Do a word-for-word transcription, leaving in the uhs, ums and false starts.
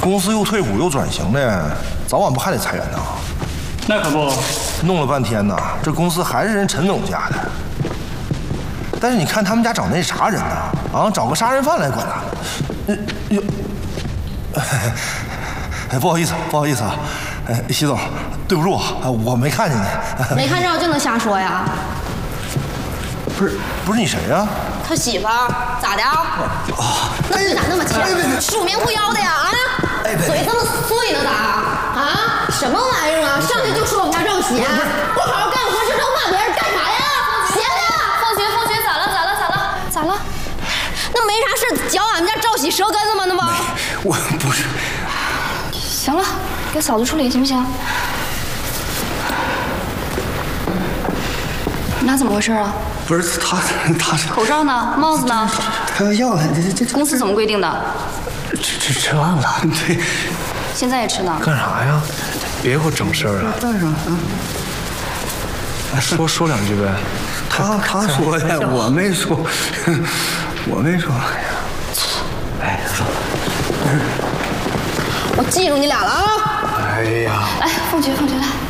公司又退股又转型的，早晚不还得裁员呐？ 那可不， 弄了半天呐，这公司还是人陈总家的。但是你看他们家找那啥人呐，啊，找个杀人犯来管他。嗯，哟，哎，不好意思，不好意思啊，哎，习总，对不住啊，我没看见你。 没看着就能瞎说呀？ 不是，不是你谁呀？ 他媳妇儿咋的啊？哦，那你咋那么欠？鼠名不腰的呀？啊？嘴这么碎呢咋？啊？什么玩意儿啊？上去就说我们家赵喜，不好好干活这都骂别人干啥呀？闲的！ 放学放学咋了咋了咋了咋了？ 那没啥事，嚼俺们家赵喜舌根子吗？那不？ 我不是。 行了，给嫂子处理行不行？那怎么回事啊？ 不是他，他口罩呢？帽子呢？ 他要了，这这公司怎么规定的？ 吃吃吃完了，对。 现在也吃呢？ 干啥呀？别给我整事儿啊！ 带上啊！说说两句呗。 他他说的，我没说，我没说。哎，走。 我记住你俩了啊！